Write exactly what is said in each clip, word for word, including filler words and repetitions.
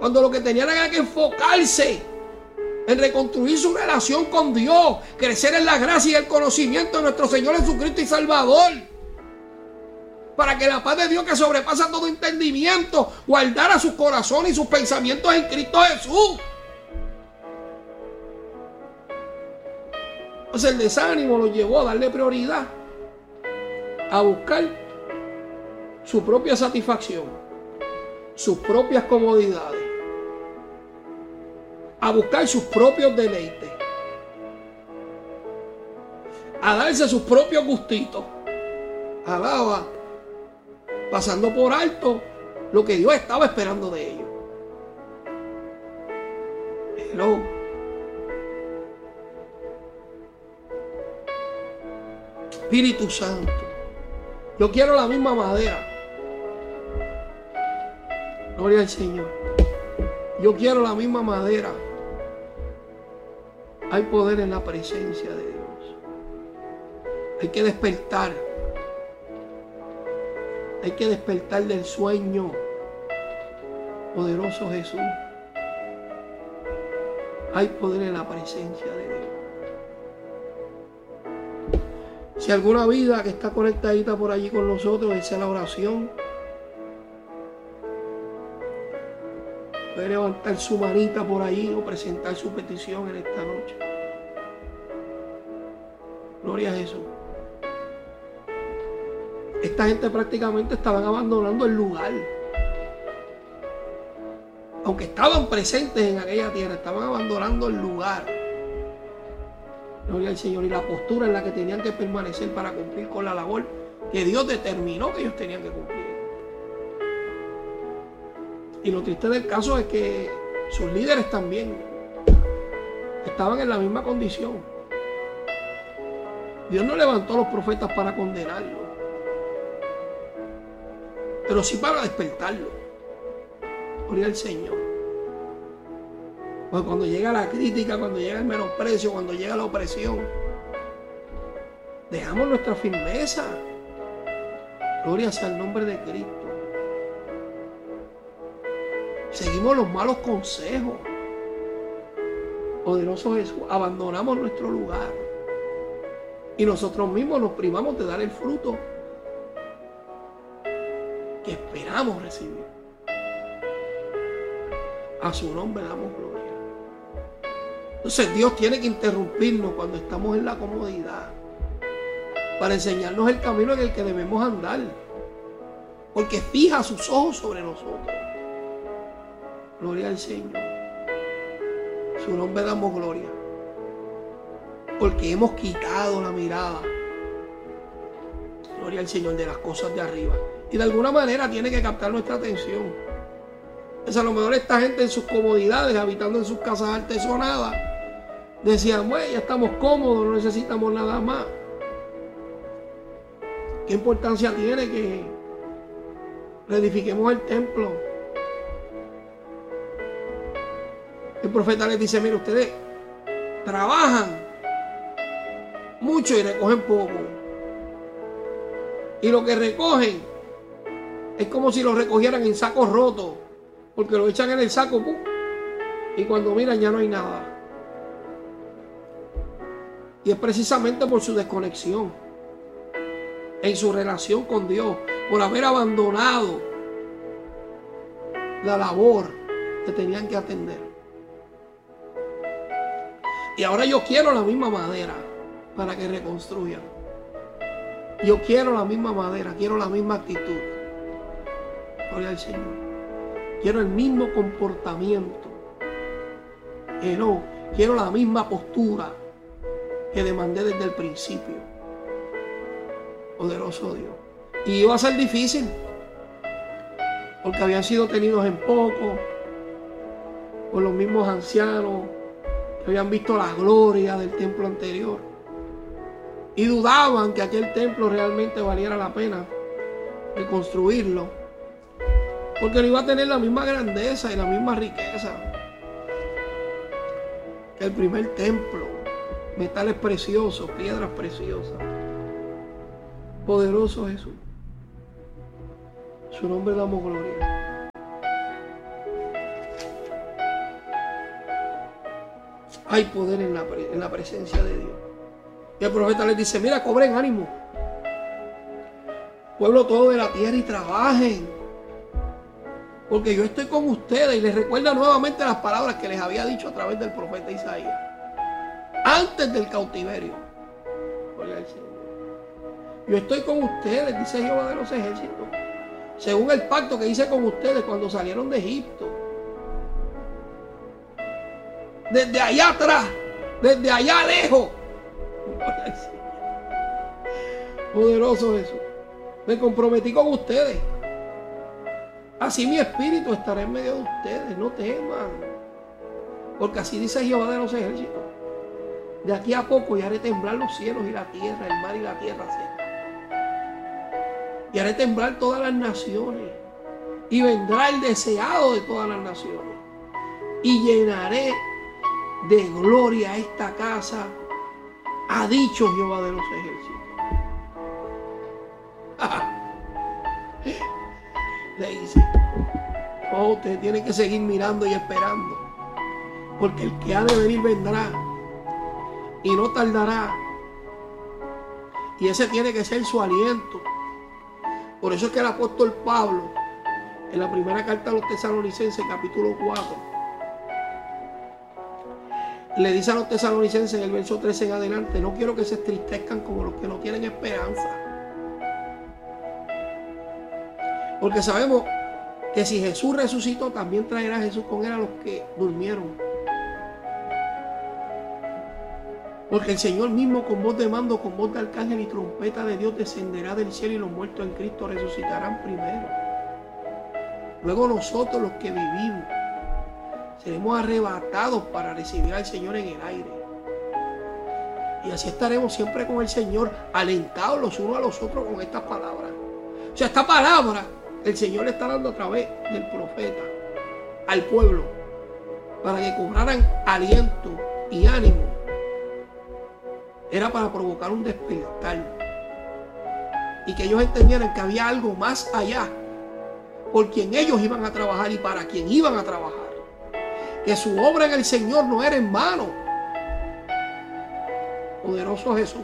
Cuando lo que tenían era que enfocarse en reconstruir su relación con Dios, crecer en la gracia y el conocimiento de nuestro Señor Jesucristo y Salvador, para que la paz de Dios, que sobrepasa todo entendimiento, guardara sus corazones y sus pensamientos en Cristo Jesús. Entonces el desánimo los llevó a darle prioridad a buscar su propia satisfacción, sus propias comodidades, a buscar sus propios deleites, a darse sus propios gustitos. Alaba, pasando por alto lo que Dios estaba esperando de ellos. Pero Espíritu Santo, yo quiero la misma madera. Gloria al Señor. Yo quiero la misma madera. Hay poder en la presencia de Dios. Hay que despertar. Hay que despertar del sueño. Poderoso Jesús. Hay poder en la presencia de Dios. Si alguna vida que está conectadita por allí con nosotros desea la oración, puede levantar su manita por ahí o presentar su petición en esta noche. Gloria a Jesús. Esta gente prácticamente estaban abandonando el lugar. Aunque estaban presentes en aquella tierra, estaban abandonando el lugar. Gloria al Señor. Y la postura en la que tenían que permanecer para cumplir con la labor que Dios determinó que ellos tenían que cumplir. Y lo triste del caso es que sus líderes también estaban en la misma condición. Dios no levantó a los profetas para condenarlos, pero sí para despertarlos. Gloria al Señor. Pues cuando llega la crítica, cuando llega el menosprecio, cuando llega la opresión, dejamos nuestra firmeza. Gloria sea el nombre de Cristo. Seguimos los malos consejos. Poderoso Jesús, abandonamos nuestro lugar. Y nosotros mismos nos privamos de dar el fruto que esperamos recibir. A su nombre damos gloria. Entonces Dios tiene que interrumpirnos cuando estamos en la comodidad para enseñarnos el camino en el que debemos andar. Porque fija sus ojos sobre nosotros. Gloria al Señor. Su nombre damos gloria. Porque hemos quitado la mirada. Gloria al Señor, de las cosas de arriba. Y de alguna manera tiene que captar nuestra atención. Pues a lo mejor esta gente en sus comodidades, habitando en sus casas artesonadas, decían, bueno, ya estamos cómodos, no necesitamos nada más. ¿Qué importancia tiene que reedifiquemos el templo? El profeta les dice, mire, ustedes trabajan mucho y recogen poco. Y lo que recogen es como si lo recogieran en sacos rotos, porque lo echan en el saco, ¡pum!, y cuando miran ya no hay nada. Y es precisamente por su desconexión en su relación con Dios, por haber abandonado la labor que tenían que atender. Y ahora yo quiero la misma madera para que reconstruyan. Yo quiero la misma madera, quiero la misma actitud. Gloria al Señor. Quiero el mismo comportamiento. Que no, quiero la misma postura que demandé desde el principio. Poderoso Dios. Y iba a ser difícil, porque habían sido tenidos en poco por los mismos ancianos que habían visto la gloria del templo anterior y dudaban que aquel templo realmente valiera la pena reconstruirlo, porque no iba a tener la misma grandeza y la misma riqueza que el primer templo. Metales preciosos, piedras preciosas. Poderoso Jesús. Su nombre damos gloria. hay poder en la, en la presencia de Dios. Y el profeta les dice, mira, cobren ánimo, pueblo todo de la tierra, y trabajen, porque yo estoy con ustedes. Y les recuerda nuevamente las palabras que les había dicho a través del profeta Isaías antes del cautiverio. Gloria al Señor. Yo estoy con ustedes, dice Jehová de los ejércitos, según el pacto que hice con ustedes cuando salieron de Egipto. Desde allá atrás, desde allá lejos. Poderoso Jesús. Me comprometí con ustedes. Así mi espíritu estará en medio de ustedes. No teman. Porque así dice Jehová de los ejércitos. De aquí a poco y haré temblar los cielos y la tierra, el mar y la tierra seca. Y haré temblar todas las naciones. Y vendrá el deseado de todas las naciones. Y llenaré de gloria esta casa, ha dicho Jehová de los ejércitos. Le dice, oh, usted tiene que seguir mirando y esperando, porque el que ha de venir vendrá y no tardará, y ese tiene que ser su aliento. Por eso es que el apóstol Pablo, en la primera carta a los Tesalonicenses, capítulo cuatro, le dice a los tesalonicenses en el verso trece en adelante, no quiero que se entristezcan como los que no tienen esperanza. Porque sabemos que si Jesús resucitó, también traerá a Jesús con él a los que durmieron. Porque el Señor mismo, con voz de mando, con voz de arcángel y trompeta de Dios, descenderá del cielo, y los muertos en Cristo resucitarán primero. Luego nosotros, los que vivimos, seremos arrebatados para recibir al Señor en el aire. Y así estaremos siempre con el Señor, alentados los unos a los otros con estas palabras. O sea, esta palabra el Señor le está dando a través del profeta al pueblo, para que cobraran aliento y ánimo. Era para provocar un despertar, y que ellos entendieran que había algo más allá, por quien ellos iban a trabajar y para quien iban a trabajar. Que su obra en el Señor no era en vano. Poderoso Jesús.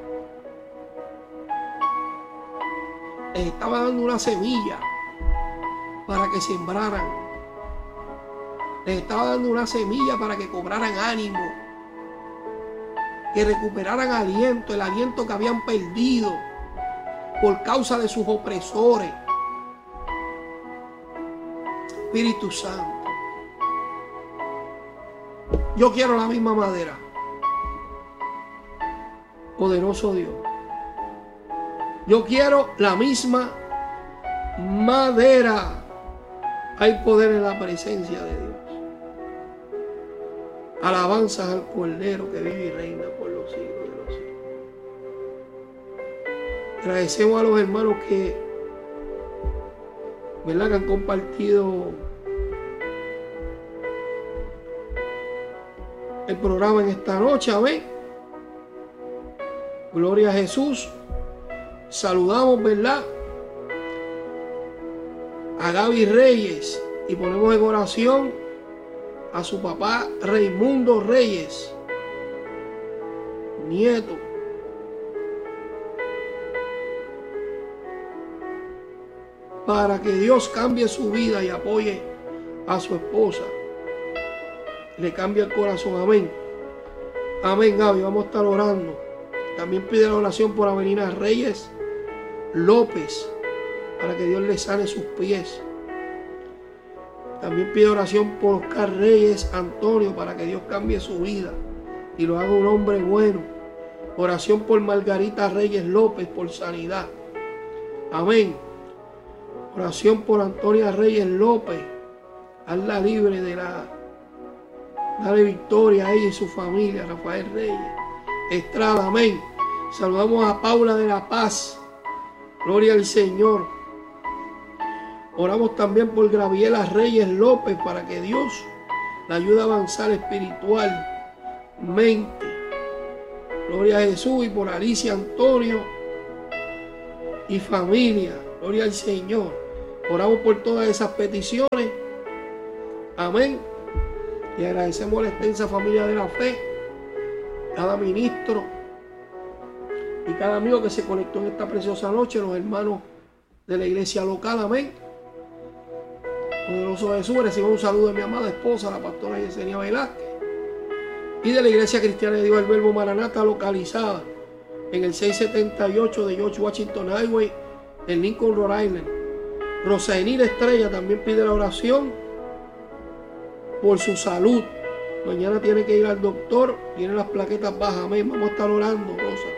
Les estaba dando una semilla para que sembraran. Les estaba dando una semilla para que cobraran ánimo, que recuperaran aliento, el aliento que habían perdido por causa de sus opresores. Espíritu Santo, yo quiero la misma madera. Poderoso Dios. Yo quiero la misma madera. Hay poder en la presencia de Dios. Alabanzas al Cordero que vive y reina por los siglos de los siglos. Agradecemos a los hermanos que, ¿verdad?, que han compartido el programa en esta noche. Amén. Gloria a Jesús. Saludamos, ¿verdad?, a Gaby Reyes, y ponemos en oración a su papá Raimundo Reyes, nieto. Para que Dios cambie su vida y apoye a su esposa. Le cambie el corazón. Amén. Amén, Gaby. Vamos a estar orando. También pide la oración por Avelina Reyes López, para que Dios le sane sus pies. También pide oración por Oscar Reyes Antonio, para que Dios cambie su vida y lo haga un hombre bueno. Oración por Margarita Reyes López, por sanidad. Amén. Oración por Antonia Reyes López. Hazla libre de la... Dale victoria a ella y su familia. Rafael Reyes Estrada. Amén. Saludamos a Paula de la Paz. Gloria al Señor. Oramos también por Graviela Reyes López, para que Dios la ayude a avanzar espiritualmente. Gloria a Jesús. Y por Alicia Antonio y familia. Gloria al Señor. Oramos por todas esas peticiones. Amén. Y agradecemos a la extensa familia de la fe, cada ministro y cada amigo que se conectó en esta preciosa noche, los hermanos de la iglesia local, amén. Poderoso Jesús, recibo un saludo de mi amada esposa, la pastora Yesenia Velázquez, y de la iglesia cristiana de Dios del Verbo Maranata, localizada en el seiscientos setenta y ocho de George Washington Highway, en Lincoln, Rhode Island. Rosaenil Estrella también pide la oración por su salud. Mañana tiene que ir al doctor, tiene las plaquetas bajas, amén. Vamos a estar orando, Rosa.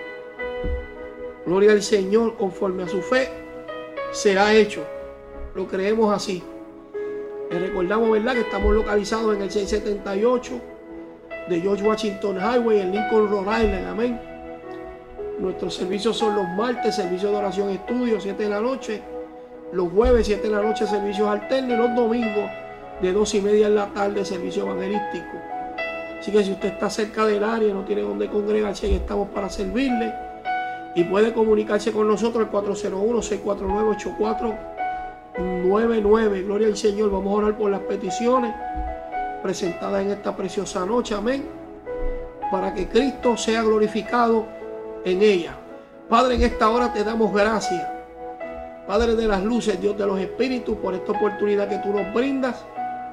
Gloria al Señor, conforme a su fe será hecho. Lo creemos así. Les recordamos, ¿verdad?, que estamos localizados en el seiscientos setenta y ocho de George Washington Highway, en Lincoln, Rhode Island, amén. Nuestros servicios son los martes, servicio de oración estudio, siete de la noche. Los jueves, siete de la noche, servicios alternos. Y los domingos, de dos y media en la tarde, servicio evangelístico. Así que si usted está cerca del área, no tiene dónde congregarse, ahí estamos para servirle. Y puede comunicarse con nosotros al cuatro cero uno, seis cuatro nueve, ocho cuatro nueve nueve. Gloria al Señor. Vamos a orar por las peticiones presentadas en esta preciosa noche, amén, para que Cristo sea glorificado en ella. Padre, en esta hora te damos gracias, Padre de las luces, Dios de los espíritus, por esta oportunidad que tú nos brindas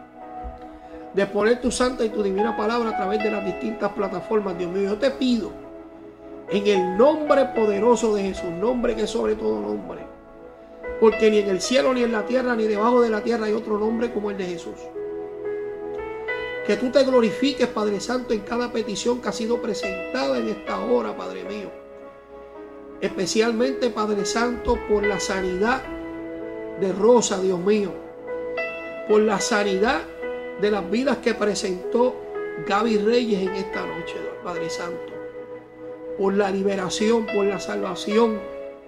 de poner tu santa y tu divina palabra a través de las distintas plataformas. Dios mío, yo te pido en el nombre poderoso de Jesús, nombre que es sobre todo nombre, porque ni en el cielo, ni en la tierra, ni debajo de la tierra hay otro nombre como el de Jesús. Que tú te glorifiques, Padre Santo, en cada petición que ha sido presentada en esta hora, Padre mío. Especialmente, Padre Santo, por la sanidad de Rosa, Dios mío. Por la sanidad de las vidas que presentó Gaby Reyes en esta noche, Padre Santo. Por la liberación, por la salvación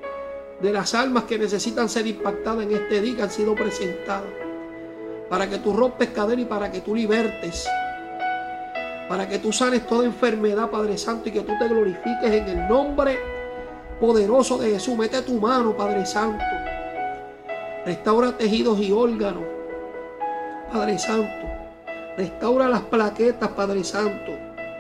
de las almas que necesitan ser impactadas en este día, que han sido presentadas. Para que tú rompes cadena y para que tú libertes. Para que tú sanes toda enfermedad, Padre Santo, y que tú te glorifiques en el nombre poderoso de Jesús. Mete tu mano, Padre Santo. Restaura tejidos y órganos, Padre Santo. Restaura las plaquetas, Padre Santo,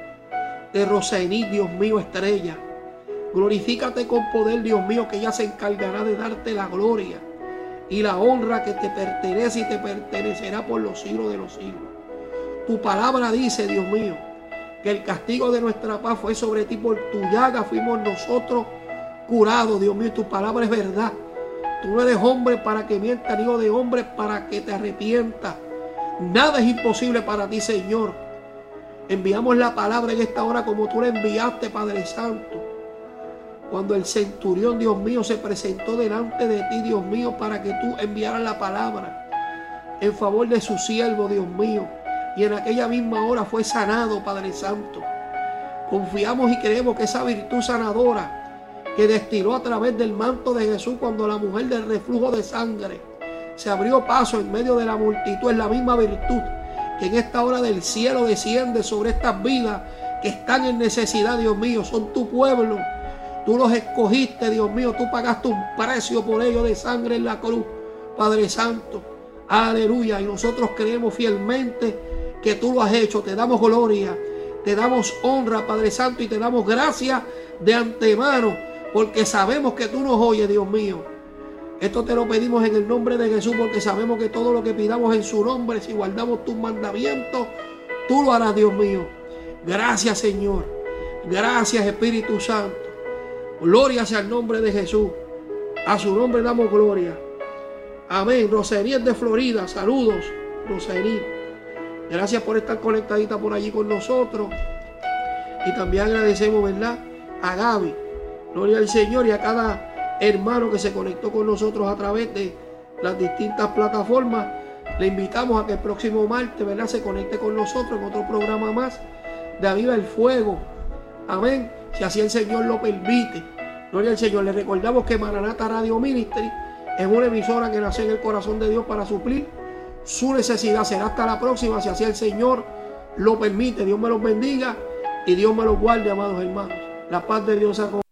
de Rosaenil, Dios mío, Estrella. Glorifícate con poder, Dios mío, que ella se encargará de darte la gloria y la honra que te pertenece y te pertenecerá por los siglos de los siglos. Tu palabra dice, Dios mío, que el castigo de nuestra paz fue sobre ti, por tu llaga fuimos nosotros curados. Dios mío, tu palabra es verdad. Tú no eres hombre para que mientas, ni hijo de hombre para que te arrepientas. Nada es imposible para ti, Señor. Enviamos la palabra en esta hora como tú la enviaste, Padre Santo. Cuando el centurión, Dios mío, se presentó delante de ti, Dios mío, para que tú enviaras la palabra en favor de su siervo, Dios mío. Y en aquella misma hora fue sanado, Padre Santo. Confiamos y creemos que esa virtud sanadora que destiló a través del manto de Jesús cuando la mujer del reflujo de sangre se abrió paso en medio de la multitud, es la misma virtud que en esta hora del cielo desciende sobre estas vidas que están en necesidad, Dios mío. Son tu pueblo. Tú los escogiste, Dios mío. Tú pagaste un precio por ellos de sangre en la cruz, Padre Santo. Aleluya. Y nosotros creemos fielmente que tú lo has hecho. Te damos gloria, te damos honra, Padre Santo, y te damos gracias de antemano, porque sabemos que tú nos oyes, Dios mío. Esto te lo pedimos en el nombre de Jesús, porque sabemos que todo lo que pidamos en su nombre, si guardamos tus mandamientos, tú lo harás, Dios mío. Gracias, Señor. Gracias, Espíritu Santo. Gloria sea el nombre de Jesús. A su nombre damos gloria. Amén. Rosaenil de Florida. Saludos, Rosaenil. Gracias por estar conectadita por allí con nosotros. Y también agradecemos, ¿verdad?, a Gaby. Gloria al Señor, y a cada hermano que se conectó con nosotros a través de las distintas plataformas. Le invitamos a que el próximo martes, ¿verdad?, se conecte con nosotros en otro programa más de Aviva el Fuego. Amén. Si así el Señor lo permite. Gloria al Señor. Le recordamos que Maranata Radio Ministry es una emisora que nace en el corazón de Dios para suplir su necesidad. Será hasta la próxima, si así el Señor lo permite. Dios me los bendiga y Dios me los guarde, amados hermanos. La paz de Dios sea con